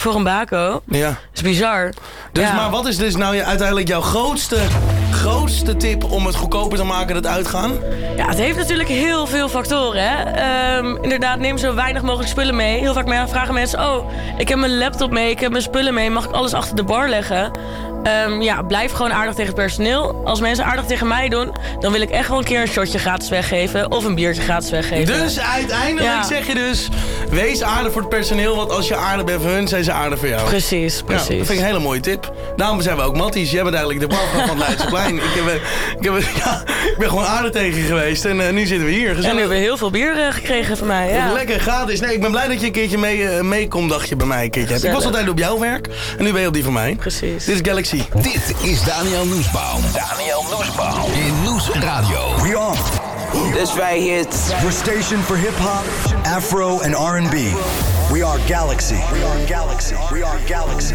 voor een bako. Ja. Dat is bizar. Dus, maar wat is dus nou uiteindelijk jouw grootste tip om het goedkoper te maken, dat uitgaan? Ja, het heeft natuurlijk heel veel factoren, hè. Inderdaad, neem zo weinig mogelijk spullen mee. Heel vaak vragen mensen, ik heb mijn laptop mee, ik heb mijn spullen mee, mag ik alles achter de bar leggen? Blijf gewoon aardig tegen het personeel. Als mensen aardig tegen mij doen, dan wil ik echt wel een keer een shotje gratis weggeven of een biertje gratis weggeven. Dus uiteindelijk zeg je dus, wees aardig voor het personeel, want als je aardig bent voor hun, zijn ze aardig voor jou. Precies. Ja, dat vind ik een hele mooie tip. Daarom zijn we ook matties. Jij bent eigenlijk de barvrouw van het Leidseplein. Ik ben gewoon aardig tegen je geweest en nu zitten we hier. Gezellig. En nu hebben we heel veel bier gekregen van mij. Ja. Lekker, gratis. Nee, ik ben blij dat je een keertje meekomt, dacht je bij mij een keertje. Ik was altijd op jouw werk en nu ben je op die van mij. Precies. Dit is Galaxy. Dit is Daniel Nussbaum. Daniel Nussbaum. In Noes Radio. We are. This right here. Your station for hip-hop, Afro, and R&B. We are Galaxy. We are Galaxy. We are Galaxy.